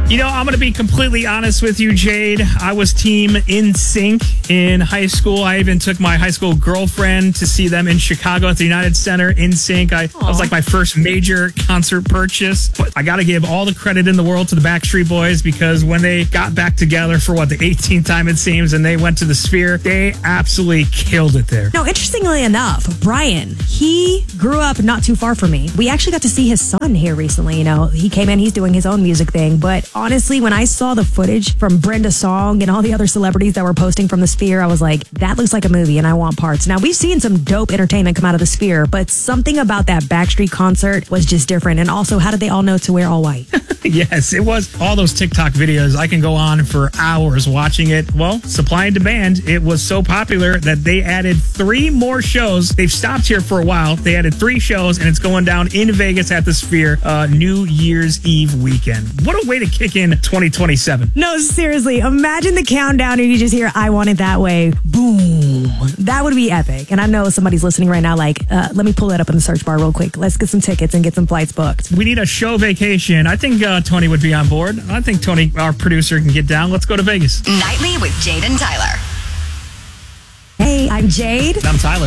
I'm going to be completely honest with you, Jade. I was team NSYNC in high school. I even took my high school girlfriend to see them in Chicago at the United Center. NSYNC. That was like my first major concert purchase. But I got to give all the credit in the world to the Backstreet Boys, because when they got back together for the 18th time it seems, and they went to the Sphere, they absolutely killed it there. Now, interestingly enough, Brian, he grew up not too far from me. We actually got to see his son here recently. He came in, he's doing his own music thing. But honestly, when I saw the footage from Brenda Song and all the other celebrities that were posting from the Sphere, I was like, that looks like a movie and I want parts. Now, we've seen some dope entertainment come out of the Sphere, but something about that Backstreet concert was just different. And also, how did they all know to wear all white? Yes, it was all those TikTok videos. I can go on for hours watching it. Well, supply and demand. It was so popular that they added 3 more shows. They've stopped here for a while. They added 3 shows, and it's going down in Vegas at the Sphere New Year's Eve weekend. What a way to kick in 2027. No, seriously. Imagine the countdown and you just hear, I Want It That Way. Boom. That would be epic. And I know somebody's listening right now like, let me pull that up in the search bar real quick. Let's get some tickets and get some flights booked. We need a show vacation. I think Tony would be on board. I think Tony, our producer, can get down. Let's go to Vegas. Nightly with Jade and Tyler. Hey, I'm Jade. I'm Tyler.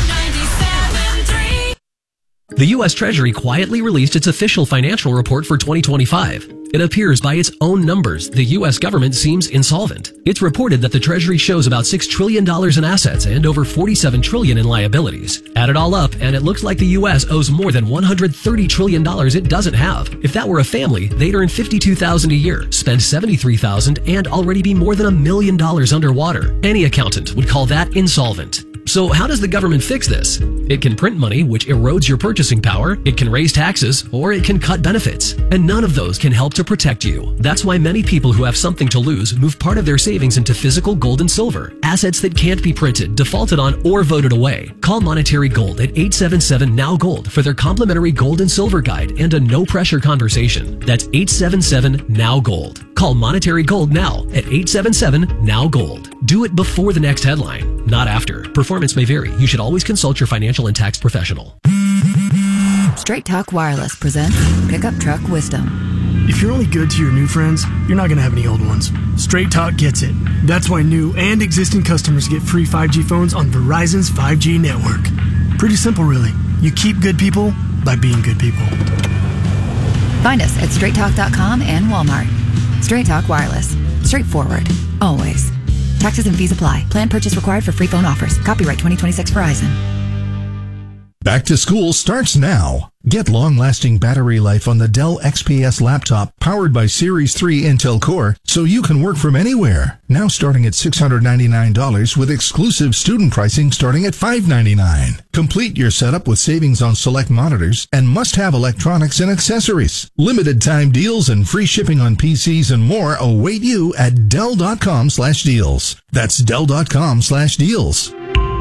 The U.S. Treasury quietly released its official financial report for 2025. It appears by its own numbers, the U.S. government seems insolvent. It's reported that the Treasury shows about $6 trillion in assets and over $47 trillion in liabilities. Add it all up, and it looks like the U.S. owes more than $130 trillion it doesn't have. If that were a family, they'd earn $52,000 a year, spend $73,000, and already be more than $1 million underwater. Any accountant would call that insolvent. So how does the government fix this? It can print money, which erodes your purchasing power, it can raise taxes, or it can cut benefits. And none of those can help to protect you. That's why many people who have something to lose move part of their savings into physical gold and silver, assets that can't be printed, defaulted on, or voted away. Call Monetary Gold at 877-NOW-GOLD for their complimentary gold and silver guide and a no-pressure conversation. That's 877-NOW-GOLD. Call Monetary Gold now at 877-NOW-GOLD. Do it before the next headline, not after. Performance may vary. You should always consult your financial and tax professional. Straight Talk Wireless presents Pickup Truck Wisdom. If you're only good to your new friends, you're not going to have any old ones. Straight Talk gets it. That's why new and existing customers get free 5G phones on Verizon's 5G network. Pretty simple, really. You keep good people by being good people. Find us at straighttalk.com and Walmart. Straight Talk Wireless. Straightforward. Always. Taxes and fees apply. Plan purchase required for free phone offers. Copyright 2026 Verizon. Back to school starts now. Get long-lasting battery life on the Dell XPS laptop powered by Series 3 Intel Core so you can work from anywhere. Now starting at $699 with exclusive student pricing starting at $599. Complete your setup with savings on select monitors and must-have electronics and accessories. Limited time deals and free shipping on PCs and more await you at Dell.com/deals. That's Dell.com/deals.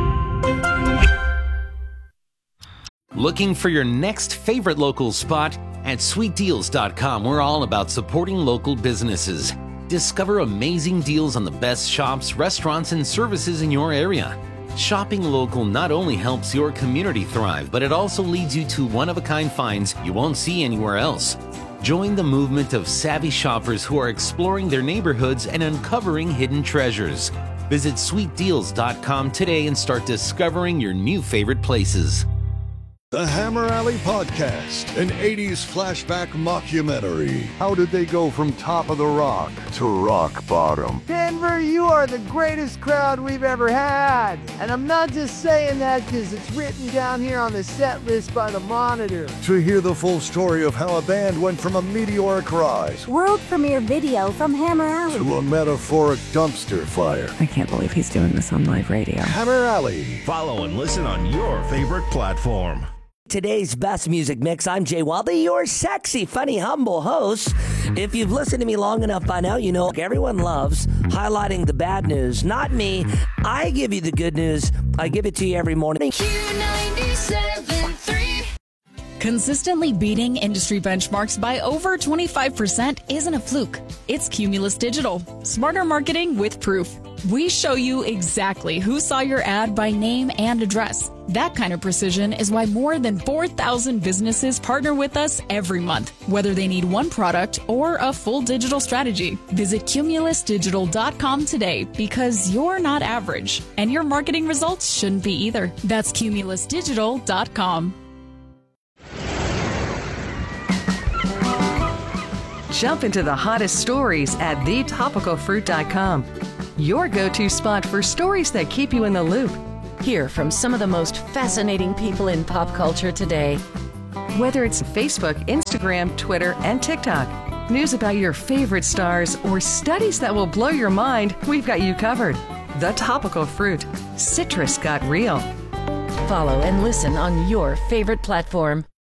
Looking for your next favorite local spot? At sweetdeals.com, we're all about supporting local businesses. Discover amazing deals on the best shops, restaurants, and services in your area. Shopping local not only helps your community thrive, but it also leads you to one-of-a-kind finds you won't see anywhere else. Join the movement of savvy shoppers who are exploring their neighborhoods and uncovering hidden treasures. Visit sweetdeals.com today and start discovering your new favorite places. The Hammer Alley Podcast, an 80s flashback mockumentary. How did they go from top of the rock to rock bottom? Denver, you are the greatest crowd we've ever had. And I'm not just saying that because it's written down here on the set list by the Monitor. To hear the full story of how a band went from a meteoric rise, world premiere video from Hammer Alley, to a metaphoric dumpster fire. I can't believe he's doing this on live radio. Hammer Alley. Follow and listen on your favorite platform. Today's best music mix. I'm Jay Wildey, your sexy, funny, humble host. If you've listened to me long enough by now, you know everyone loves highlighting the bad news. Not me. I give you the good news. I give it to you every morning. Consistently beating industry benchmarks by over 25% isn't a fluke. It's Cumulus Digital. Smarter marketing with proof. We show you exactly who saw your ad by name and address. That kind of precision is why more than 4,000 businesses partner with us every month, whether they need one product or a full digital strategy. Visit CumulusDigital.com today because you're not average, and your marketing results shouldn't be either. That's CumulusDigital.com. Jump into the hottest stories at thetopicalfruit.com. Your go-to spot for stories that keep you in the loop. Hear from some of the most fascinating people in pop culture today. Whether it's Facebook, Instagram, Twitter, and TikTok, news about your favorite stars, or studies that will blow your mind, we've got you covered. The Topical Fruit. Citrus got real. Follow and listen on your favorite platform.